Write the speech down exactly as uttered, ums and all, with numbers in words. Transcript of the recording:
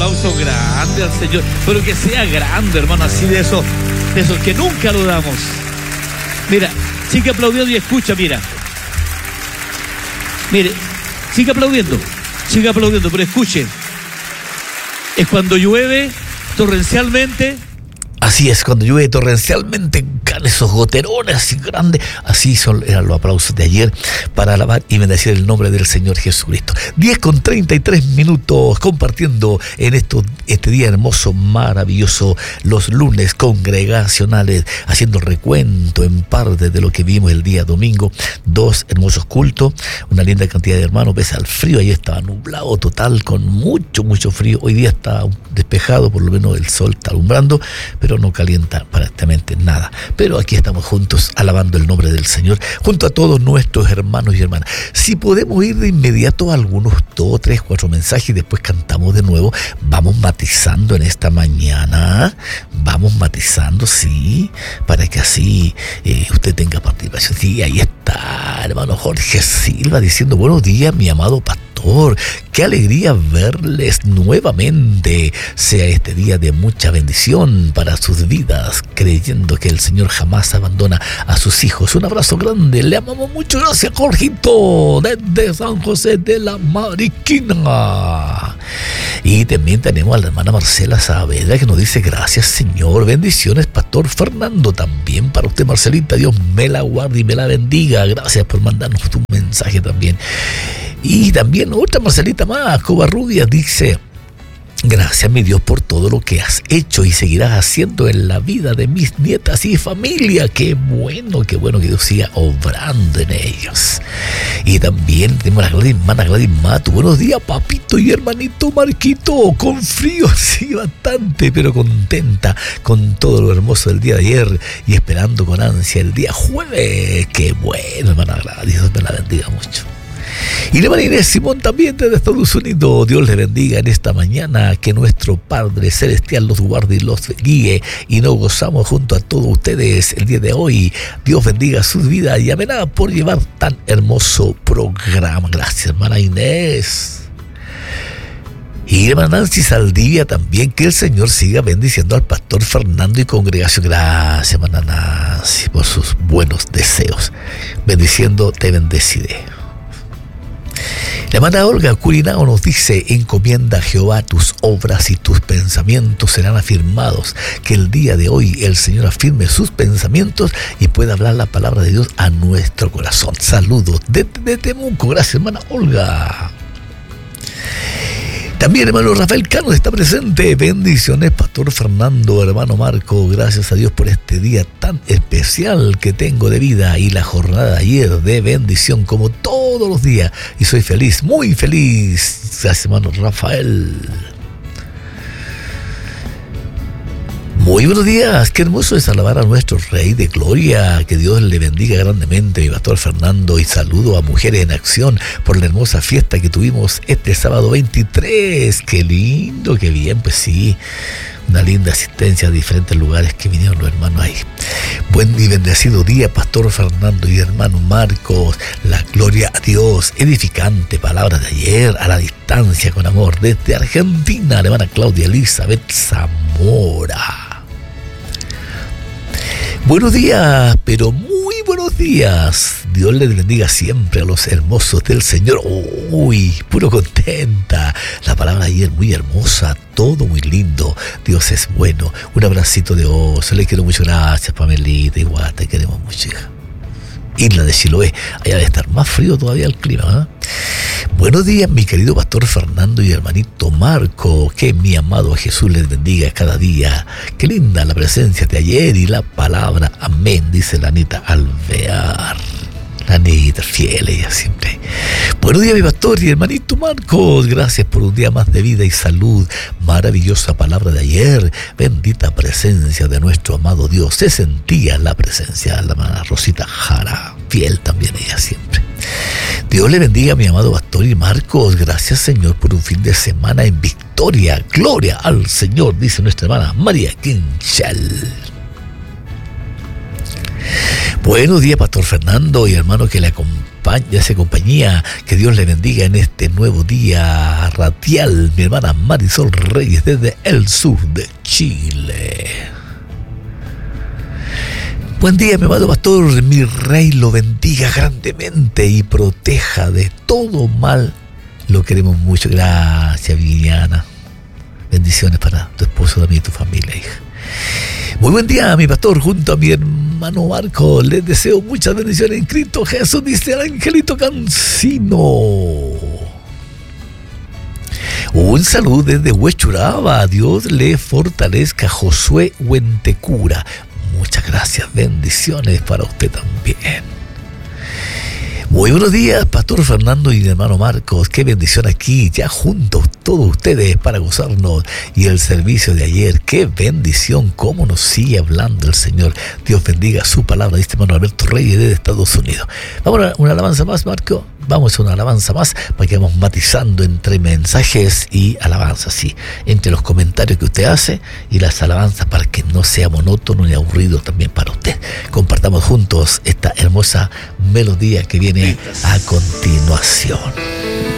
Aplauso grande al Señor, pero que sea grande, hermano, así de esos, de esos que nunca lo damos. Mira, sigue aplaudiendo y escucha, mira. Mire, sigue aplaudiendo, sigue aplaudiendo, pero escuche. Es cuando llueve torrencialmente. Así es, cuando llueve torrencialmente, caen esos goterones así grandes. Así son, eran los aplausos de ayer para alabar y bendecir el nombre del Señor Jesucristo. diez con treinta y tres minutos, compartiendo en esto, este día hermoso, maravilloso, los lunes congregacionales, haciendo recuento en parte de lo que vimos el día domingo. Dos hermosos cultos, una linda cantidad de hermanos, pese al frío. Ayer estaba nublado total, con mucho, mucho frío. Hoy día está despejado, por lo menos el sol está alumbrando, pero no calienta prácticamente nada. Pero aquí estamos juntos alabando el nombre del Señor, junto a todos nuestros hermanos y hermanas. Si podemos ir de inmediato a algunos dos, tres, cuatro mensajes y después cantamos de nuevo, vamos matizando en esta mañana, vamos matizando, sí, para que así eh, usted tenga participación. Sí, ahí está, hermano Jorge Silva diciendo: buenos días, mi amado pastor. Qué alegría verles nuevamente. Sea este día de mucha bendición para sus vidas, creyendo que el Señor jamás abandona a sus hijos. Un abrazo grande, le amamos mucho. Gracias, Jorgito, desde San José de la Mariquina. Y también tenemos a la hermana Marcela Saavedra, que nos dice: gracias, Señor, bendiciones, Pastor Fernando. También para usted, Marcelita, Dios me la guarde y me la bendiga. Gracias por mandarnos tu mensaje también. Y también otra Marcelita más, Covarrubias, dice: gracias, mi Dios, por todo lo que has hecho y seguirás haciendo en la vida de mis nietas y familia. Qué bueno, qué bueno que Dios siga obrando en ellos. Y también tenemos a la Gladys, hermana Gladys Mato. Buenos días, papito y hermanito Marquito. Con frío, sí, bastante, pero contenta con todo lo hermoso del día de ayer y esperando con ansia el día jueves. Qué bueno, hermana Gladys, Dios me la bendiga mucho. Y la hermana Inés Simón también desde Estados Unidos. Dios les bendiga en esta mañana, que nuestro Padre Celestial los guarde y los guíe, y nos gozamos junto a todos ustedes el día de hoy. Dios bendiga sus vidas y amén por llevar tan hermoso programa. Gracias, hermana Inés. Y hermana Nancy Saldivia también, que el Señor siga bendiciendo al Pastor Fernando y congregación. Gracias, hermana Nancy, por sus buenos deseos. Bendiciendo te bendeciré. La hermana Olga Curinao nos dice: encomienda a Jehová tus obras y tus pensamientos serán afirmados. Que el día de hoy el Señor afirme sus pensamientos y pueda hablar la palabra de Dios a nuestro corazón. Saludos desde de Temuco. Gracias, hermana Olga. También hermano Rafael Cano está presente. Bendiciones, Pastor Fernando, hermano Marco. Gracias a Dios por este día tan especial que tengo de vida y la jornada de ayer de bendición como todos los días. Y soy feliz, muy feliz. Gracias, hermano Rafael. Muy buenos días, qué hermoso es alabar a nuestro Rey de Gloria. Que Dios le bendiga grandemente, mi Pastor Fernando, y saludo a Mujeres en Acción por la hermosa fiesta que tuvimos este sábado veintitrés. Qué lindo, qué bien, pues sí, una linda asistencia a diferentes lugares que vinieron los hermanos ahí. Buen y bendecido día, Pastor Fernando y hermano Marcos. La gloria a Dios, edificante palabra de ayer, a la distancia con amor, desde Argentina, la hermana Claudia Elizabeth Zamora. Buenos días, pero muy buenos días. Dios les bendiga siempre a los hermosos del Señor. Uy, puro contenta. La palabra de ayer muy hermosa, todo muy lindo. Dios es bueno. Un abracito de oso. Le quiero mucho. Gracias, Pamelita. Igual te queremos mucho, hija. Isla de Chiloé, allá debe estar más frío todavía el clima, ¿eh? Buenos días, mi querido Pastor Fernando y hermanito Marco. Que mi amado Jesús les bendiga cada día. Qué linda la presencia de ayer y la palabra. Amén, dice la Anita Alvear. La Anita, fiel ella siempre. Buenos días, mi pastor y hermanito Marcos. Gracias por un día más de vida y salud. Maravillosa palabra de ayer. Bendita presencia de nuestro amado Dios. Se sentía la presencia de la hermana Rosita Jara. Fiel también ella siempre. Dios le bendiga a mi amado pastor y Marcos. Gracias, Señor, por un fin de semana en victoria. Gloria al Señor, dice nuestra hermana María Quinchal. Buenos días, Pastor Fernando y hermano que le acompaña compañía, ya sea compañía. Que Dios le bendiga en este nuevo día radial. Mi hermana Marisol Reyes desde el sur de Chile. Buen día, mi amado pastor. Mi rey lo bendiga grandemente y proteja de todo mal. Lo queremos mucho. Gracias, Viviana. Bendiciones para tu esposo, también y tu familia, hija. Muy buen día, mi pastor, junto a mi hermano Marco. Les deseo muchas bendiciones en Cristo Jesús, dice el Angelito Cancino. Un saludo desde Huechuraba. Dios le fortalezca. Josué Huentecura. Muchas gracias, bendiciones para usted también. Muy buenos días, Pastor Fernando y mi hermano Marcos. Qué bendición aquí, ya juntos todos ustedes para gozarnos. Y el servicio de ayer, qué bendición, cómo nos sigue hablando el Señor. Dios bendiga su palabra, dice hermano Alberto Reyes desde Estados Unidos. Vamos a una alabanza más, Marco. Vamos a una alabanza más para que vamos matizando entre mensajes y alabanzas, sí, entre los comentarios que usted hace y las alabanzas, para que no sea monótono ni aburrido también para usted. Compartamos juntos esta hermosa melodía que viene a continuación.